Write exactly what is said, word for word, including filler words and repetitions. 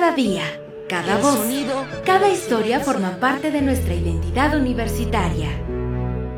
Cada día, cada voz, cada historia forma parte de nuestra identidad universitaria.